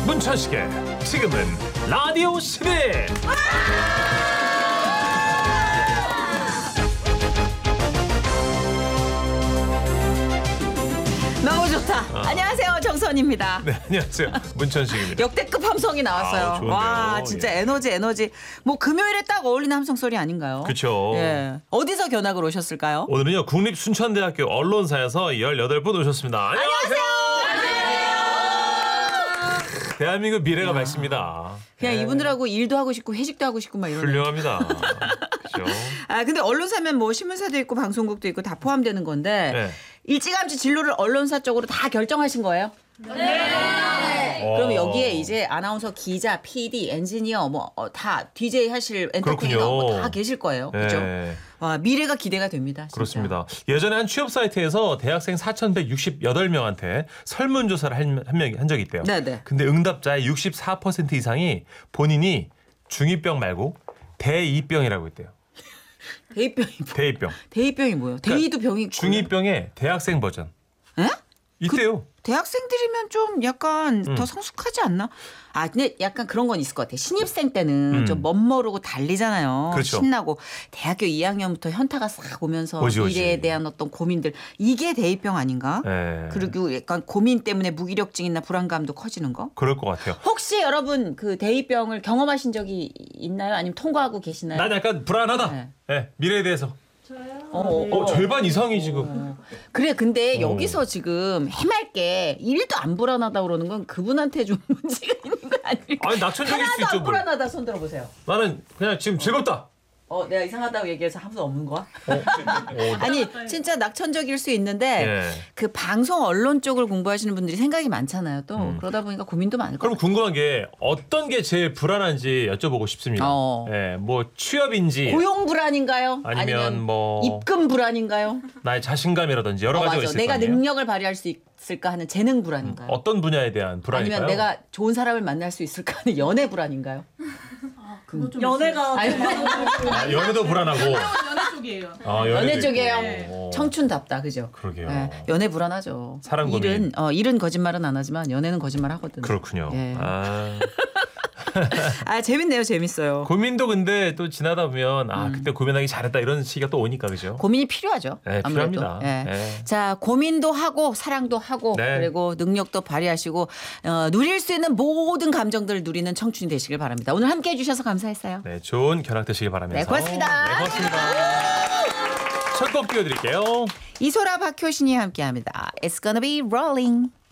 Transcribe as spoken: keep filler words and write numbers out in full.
문천식의 지금은 라디오 시대. 너무 좋다. 어. 안녕하세요, 정선입니다. 네, 안녕하세요, 문천식입니다. 역대급 함성이 나왔어요. 아, 와, 진짜 예. 에너지 에너지. 뭐 금요일에 딱 어울리는 함성 소리 아닌가요? 그렇죠. 예. 어디서 견학을 오셨을까요? 오늘은요, 국립순천대학교 언론사에서 열여덟 분 오셨습니다. 안녕하세요. 대한민국 미래가 야. 밝습니다. 그냥 네. 이분들하고 일도 하고 싶고 회식도 하고 싶고 막 이러네요. 훌륭합니다. 그렇죠. 아, 근데 언론사면 뭐 신문사도 있고 방송국도 있고 다 포함되는 건데 네. 일찌감치 진로를 언론사 쪽으로 다 결정하신 거예요? 네. 그럼 여기에 이제 아나운서, 기자, 피디, 엔지니어 뭐 다 디제이 하실 엔터테이너 뭐 다 계실 거예요. 네. 그렇죠? 와, 미래가 기대가 됩니다. 진짜. 그렇습니다. 예전에 한 취업 사이트에서 대학생 사천백육십팔 명한테 설문조사를 한, 한, 명, 한 적이 있대요. 네네. 근데 응답자의 육십사 퍼센트 이상이 본인이 중이병 말고 대이병이라고 했대요. 대이병이 뭐? 대이병. 대이병이 뭐예요? 대이도 병이 있고. 중이병의 대학생 버전. 에? 있대요. 대학생들이면 좀 약간 음. 더 성숙하지 않나? 아, 근데 약간 그런 건 있을 것 같아. 신입생 때는 음. 좀 멋모르고 달리잖아요. 그렇죠. 신나고 대학교 이 학년부터 현타가 싹 오면서 오지, 오지. 미래에 대한 어떤 고민들. 이게 대입병 아닌가? 네. 그리고 약간 고민 때문에 무기력증이나 불안감도 커지는 거? 그럴 것 같아요. 혹시 여러분 그 대입병을 경험하신 적이 있나요? 아니면 통과하고 계시나요? 난 약간 불안하다. 네. 네, 미래에 대해서. 어, 어, 어, 절반 이상이 지금. 그래, 근데 어. 여기서 지금 해맑게 일도 안 불안하다 그러는 건 그분한테 좀 문제가 있는 거 아닐까? 아니, 낙천적일 수 하나도 있죠. 안 뭘. 불안하다 손 들어보세요. 나는 그냥 지금 즐겁다. 어, 내가 이상하다고 얘기해서 한 번 없는 거야? 어, 어, 아니, 진짜 낙천적일 수 있는데 예. 그 방송 언론 쪽을 공부하시는 분들이 생각이 많잖아요. 또 음. 그러다 보니까 고민도 많을 그럼 것 같아요. 궁금한 게 어떤 게 제일 불안한지 여쭤보고 싶습니다. 어. 예, 뭐 취업인지 고용 불안인가요? 아니면 뭐 입금 불안인가요? 나의 자신감이라든지 여러 어, 가지가 맞아. 있을 내가 거 아니에요? 능력을 발휘할 수 있을까 하는 재능 불안인가요? 어떤 분야에 대한 불안일까요? 아니면 내가 좋은 사람을 만날 수 있을까 하는 연애 불안인가요? 연애가 아니, 아, 연애도 불안하고. 연애 쪽이에요. 아, 연애도 연애 있고. 쪽이에요. 어. 청춘답다, 그죠? 그러게요. 예, 연애 불안하죠. 사랑 고민. 일은 어, 일은 거짓말은 안 하지만 연애는 거짓말 하거든. 그렇군요. 예. 아, 아, 재밌네요, 재밌어요. 고민도 근데 또 지나다 보면 아 그때 고민하기 잘했다 이런 시기가 또 오니까 그죠? 고민이 필요하죠. 네, 아무래도. 필요합니다. 예. 네. 자, 고민도 하고 사랑도 하고 네. 그리고 능력도 발휘하시고 어, 누릴 수 있는 모든 감정들을 누리는 청춘이 되시길 바랍니다. 오늘 함께해 주셔서 감사했어요. 네, 좋은 견학 되시길 바라면서. 네, 고맙습니다. 네, 고맙습니다. 첫 곡 띄워드릴게요. 이소라 박효신이 함께합니다. It's gonna be rolling.